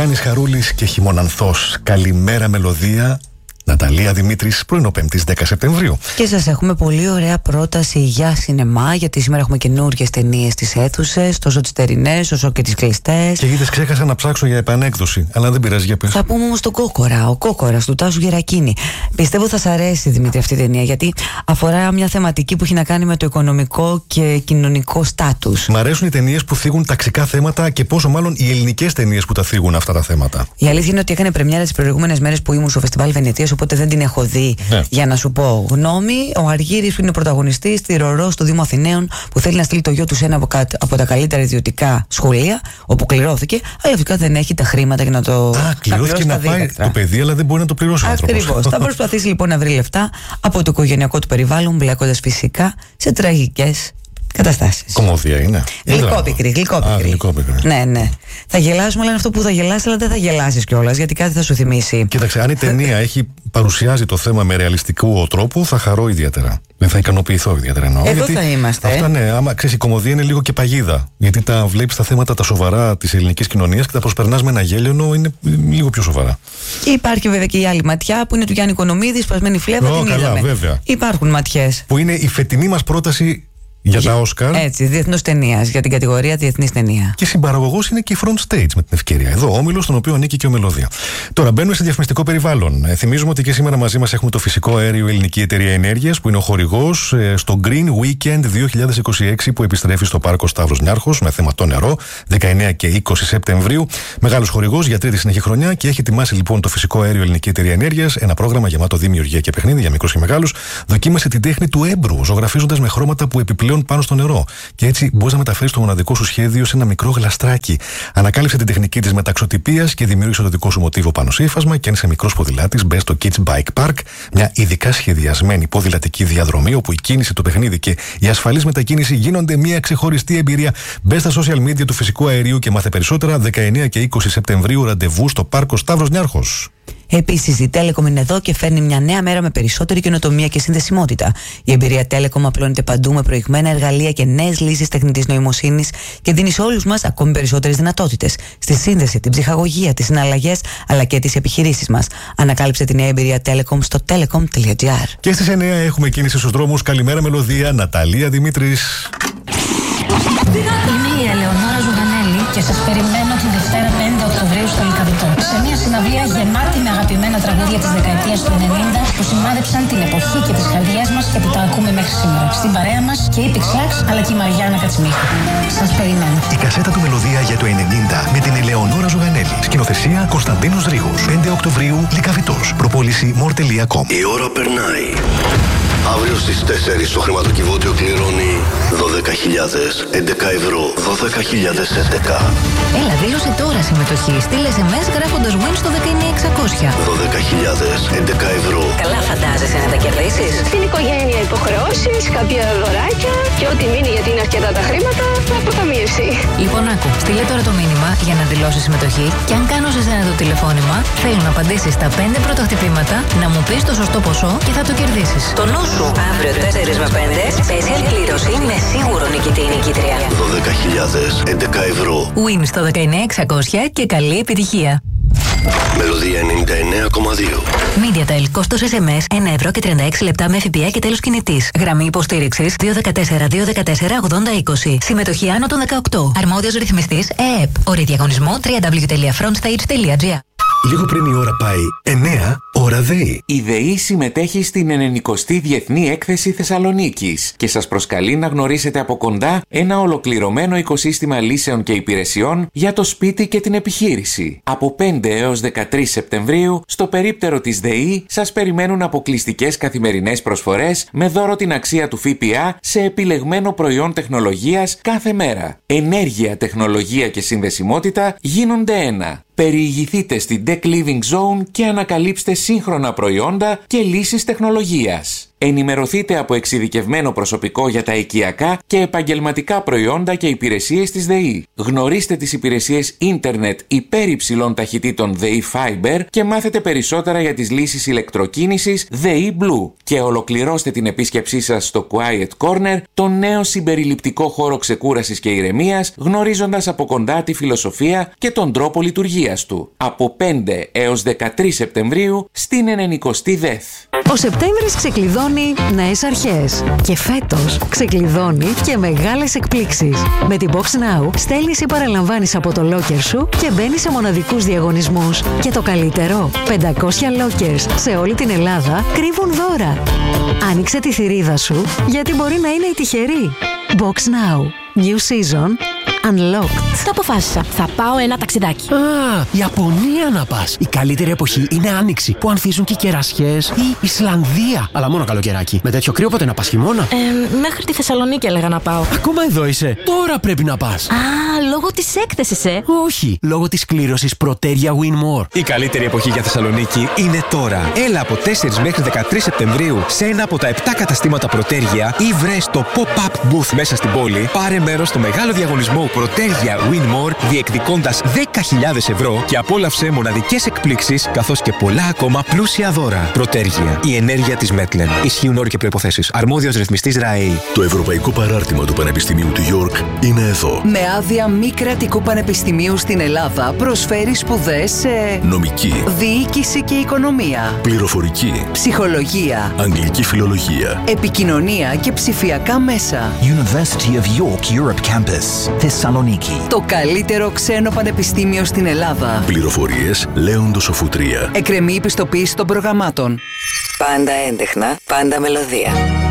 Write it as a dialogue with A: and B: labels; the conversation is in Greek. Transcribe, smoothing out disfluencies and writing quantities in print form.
A: Γιάννης Χαρούλης και Χειμωνανθός. Καλημέρα μελωδία. Ναταλία Δημήτρης, πρωινό 5ης 10 Σεπτεμβρίου.
B: Και σας έχουμε πολύ ωραία πρόταση για σινεμά, γιατί σήμερα έχουμε καινούργιες ταινίες στις αίθουσες, τόσο τις τερινές όσο και τις κλειστές.
A: Και είδες, ξέχασα να ψάξω για επανέκδοση, αλλά δεν πειράζει, για πες.
B: Θα πούμε όμως τον Κόκορα, ο Κόκορας του Τάσου Γερακίνη. Πιστεύω θα σας αρέσει, Δημήτρη, αυτή η ταινία, γιατί αφορά μια θεματική που έχει να κάνει με το οικονομικό και κοινωνικό στάτους.
A: Μ' αρέσουν οι ταινίες που θίγουν ταξικά θέματα και πόσο μάλλον οι ελληνικές ταινίες που τα θίγουν αυτά τα θέματα.
B: Η αλήθεια είναι ότι έκανε πρεμιέρα τις προηγούμενες μέρες που ήμουν στο Φεστιβάλ Βενετίας, οπότε δεν την έχω δει για να σου πω γνώμη. Ο Αργύρης, που είναι πρωταγωνιστής, θηρορός του Δήμου Αθηναίων, που θέλει να στείλει το γιο του σε ένα από τα καλύτερα ιδιωτικά σχολεία, όπου κληρώθηκε, αλλά φυσικά δεν έχει τα χρήματα για να το.
A: Κληρώθηκε να πάει το παιδί, αλλά δεν μπορεί να το πληρώσει ο άνθρωπος.
B: Ακριβώς. Θα προσπαθήσει λοιπόν να βρει λεφτά από το οικογενειακό του περιβάλλον, μπλέκοντας φυσικά σε τραγικές καταστάσεις.
A: Κομμωδία είναι.
B: Γλυκόπικρη. Ναι. Θα γελάσουμε, αλλά είναι αυτό που θα γελάσει, αλλά δεν θα γελάσεις κιόλας, γιατί κάτι θα σου θυμίσει.
A: Κοίταξε, αν η ταινία παρουσιάζει το θέμα με ρεαλιστικό τρόπο, θα χαρώ ιδιαίτερα. Δεν θα ικανοποιηθώ ιδιαίτερα, εννοώ.
B: Εδώ θα είμαστε.
A: Αυτά ναι, άμα ξέρεις, η κομμωδία είναι λίγο και παγίδα. Γιατί τα βλέπεις τα θέματα τα σοβαρά της ελληνικής κοινωνίας και τα προσπερνάς με ένα γέλιο, ενώ είναι λίγο πιο σοβαρά.
B: Και υπάρχει βέβαια και η άλλη ματιά που είναι του Γιάννη Οικονομίδη, σπασμένη φλέβα, την είδαμε.
A: Βέβαια.
B: Υπάρχουν ματιές.
A: Που είναι η φετινή μας πρόταση για τα Όσκαρ.
B: Έτσι, διεθνούς ταινίας, για την κατηγορία διεθνής ταινία.
A: Και συμπαραγωγός είναι και η Front Stage με την ευκαιρία. Εδώ, όμιλος, στον οποίο ανήκει και ο Μελωδία. Τώρα μπαίνουμε σε διαφημιστικό περιβάλλον. Θυμίζουμε ότι και σήμερα μαζί μας έχουμε το φυσικό αέριο Ελληνική Εταιρεία Ενέργειας, που είναι ο χορηγός στο Green Weekend 2026, που επιστρέφει στο Πάρκο Σταύρος Νιάρχος με θέμα το νερό, 19 και 20 Σεπτεμβρίου. Μεγάλος χορηγός για τρίτη συνεχή χρονιά και έχει ετοιμάσει λοιπόν το φυσικό αέριο Ελληνική Εταιρεία Ενέργειας, ένα πρόγραμμα γεμάτο δημιουργία και παιχνίδι για μικρούς και μεγάλους. Δοκίμασε την τέχνη του έμπρου, ζωγραφίζοντας με χρώματα που επιπλέον πάνω στο νερό. Και έτσι μπορείς να μεταφέρεις το μοναδικό σου σχέδιο σε ένα μικρό γλαστράκι. Ανακάλυψε την τεχνική της μεταξωτιπίας και δημιούργησε το δικό σου μοτίβο πάνω σε ύφασμα. Και αν είσαι μικρός ποδηλάτης, μπες στο Kids Bike Park, μια ειδικά σχεδιασμένη ποδηλατική διαδρομή, όπου η κίνηση, το παιχνίδι και η ασφαλής μετακίνηση γίνονται μια ξεχωριστή εμπειρία. Μπες στα social media του φυσικού αερίου και μάθε περισσότερα. 19 και 20 Σεπτεμβρίου ραντεβού στο Πάρκο Σταύρος Νιάρχος.
B: Επίσης, η Telecom είναι εδώ και φέρνει μια νέα μέρα με περισσότερη καινοτομία και συνδεσιμότητα. Η εμπειρία Telecom απλώνεται παντού με προηγμένα εργαλεία και νέες λύσεις τεχνητής νοημοσύνης και δίνει σε όλους μας ακόμη περισσότερες δυνατότητες στη σύνδεση, την ψυχαγωγία, τις συναλλαγές αλλά και τις επιχειρήσεις μας. Ανακάλυψε τη νέα εμπειρία Telecom στο telecom.gr.
A: Και στις 9 έχουμε κίνηση στους δρόμους. Καλημέρα μελωδία, Ναταλία Δημήτρης.
C: Είμαι η Ελεονόρα Ζουγανέλη και σας περιμένω τη Δευτέρα 5 Οκτωβρίου στο Λυκαβητό. Σε μια συναυλία γεμάτη με αγαπημένα τραγούδια της δεκαετίας του 90 που σημάδεψαν την εποχή και τις καρδιές μας και που τα ακούμε μέχρι σήμερα. Στην παρέα μας και η Pixlax αλλά και η Μαριάννα Κατσιμίχου. Σας περιμένω.
D: Η κασέτα του Μελωδία για το 90 με την Ελεονόρα Ζουγανέλη. Σκηνοθεσία Κωνσταντίνος Ρήγος. 5 Οκτωβρίου Λυκαβητός. Προπόληση more.com.
E: Η ώρα περνάει. Αύριο στις 4 το χρηματοκιβώτιο κληρώνει 12.000, 11 ευρώ, 12.011.
F: Έλα, δήλωσε τώρα συμμετοχή. Στείλε SMS γράφοντας WIN στο 19600.
E: 12.000, 11 ευρώ.
F: Καλά φαντάζεσαι να τα κερδίσεις.
G: Στην οικογένεια υποχρεώσεις, κάποια δωράκια και ό,τι μείνει γιατί είναι αρκετά τα χρήματα, αποταμίευση.
F: Λοιπόν, άκου, στείλε τώρα το μήνυμα για να δηλώσεις συμμετοχή και αν κάνω σε σένα το τηλεφώνημα, θέλω να απαντήσεις τα 5 πρώτα χτυπήματα, να μου πεις το σωστό ποσό και θα το κερδίσεις.
H: Το νου σου, αύριο 4 με 5, special κλήρωση με σίγουρο νικητή ή νικήτρια.
E: 12.000, 11 ευρώ.
F: WIN στο 19600 και καλή επιτυχία.
E: Μελωδία 99,2.
F: MediaTel, κόστος SMS 1 ευρώ και 36 λεπτά με ΦΠΑ και τέλος κινητής. Γραμμή υποστήριξης 214-214-8020. Συμμετοχή άνω των 18. Αρμόδιος ρυθμιστής ΕΕΠ. Όρη διαγωνισμό www.frontstage.gr.
D: Λίγο πριν η ώρα πάει 9, ώρα ΔΕΗ.
I: Η ΔΕΗ συμμετέχει στην 90η Διεθνή Έκθεση Θεσσαλονίκης και σας προσκαλεί να γνωρίσετε από κοντά ένα ολοκληρωμένο οικοσύστημα λύσεων και υπηρεσιών για το σπίτι και την επιχείρηση. Από 5 έως 13 Σεπτεμβρίου, στο περίπτερο της ΔΕΗ σας περιμένουν αποκλειστικές καθημερινές προσφορές με δώρο την αξία του ΦΠΑ σε επιλεγμένο προϊόν τεχνολογίας κάθε μέρα. Ενέργεια, τεχνολογία και συνδεσιμότητα γίνονται ένα. Περιηγηθείτε στην Tech Living Zone και ανακαλύψτε σύγχρονα προϊόντα και λύσεις τεχνολογίας. Ενημερωθείτε από εξειδικευμένο προσωπικό για τα οικιακά και επαγγελματικά προϊόντα και υπηρεσίες της ΔΕΗ. Γνωρίστε τις υπηρεσίες ίντερνετ υπέρυψηλών ταχυτήτων ΔΕΗ Fiber και μάθετε περισσότερα για τις λύσεις ηλεκτροκίνησης ΔΕΗ Blue. Και ολοκληρώστε την επίσκεψή σας στο Quiet Corner, το νέο συμπεριληπτικό χώρο ξεκούρασης και ηρεμίας, γνωρίζοντας από κοντά τη φιλοσοφία και τον τρόπο λειτουργίας του. Από 5 έως 13 Σεπτεμβρίου στην 90η ΔΕΘ.
J: Ο Σεπτέμβρης ξεκλειδώνει νέες αρχές. Και φέτος ξεκλειδώνει και μεγάλες εκπλήξεις. Με την Box Now στέλνεις ή παραλαμβάνεις από το locker σου και μπαίνεις σε μοναδικούς διαγωνισμούς. Και το καλύτερο, 500 lockers σε όλη την Ελλάδα κρύβουν δώρα. Άνοιξε τη θηρίδα σου, γιατί μπορεί να είναι η τυχερή. Box Now. New season. Unlocked.
K: Το αποφάσισα. Θα πάω ένα ταξιδάκι.
L: Ιαπωνία να πας. Η καλύτερη εποχή είναι άνοιξη, που ανθίζουν και οι κερασιές. Ή Ισλανδία. Αλλά μόνο καλοκαιράκι. Με τέτοιο κρύο πότε να πας, χειμώνα?
K: Μέχρι τη Θεσσαλονίκη έλεγα να πάω.
L: Ακόμα εδώ είσαι. Τώρα πρέπει να πας.
K: Λόγω της έκθεσης,
L: Όχι. Λόγω της κλήρωσης Proteria Win More.
M: Η καλύτερη εποχή για Θεσσαλονίκη είναι τώρα. Έλα από 4 μέχρι 13 Σεπτεμβρίου σε ένα από τα 7 καταστήματα Proteria ή βρες το pop-up booth μέσα στην πόλη. Πάρε μέρος στο μεγάλο διαγωνισμό Proteria Win More, διεκδικώντας 10.000 ευρώ και απόλαυσε μοναδικές εκπλήξεις καθώς και πολλά ακόμα πλούσια δώρα. Proteria, η ενέργεια της Μέτλεν. Ισχύουν όροι και προϋποθέσεις. Αρμόδιος ρυθμιστής ΡΑΕΗ.
N: Το Ευρωπαϊκό Παράρτημα του Πανεπιστημίου του York είναι εδώ.
O: Με άδεια μη κρατικού πανεπιστημίου στην Ελλάδα προσφέρει σπουδές σε
N: νομική,
O: διοίκηση και οικονομία,
N: πληροφορική,
O: ψυχολογία,
N: αγγλική φιλολογία,
O: επικοινωνία και ψηφιακά μέσα.
P: University of York Europe Campus, Θεσσαλονίκη.
O: Το καλύτερο ξένο πανεπιστήμιο στην Ελλάδα.
N: Πληροφορίες Λέοντος Σοφού 3.
O: Εκκρεμεί η πιστοποίηση των προγραμμάτων.
H: Πάντα έντεχνα, πάντα μελωδία.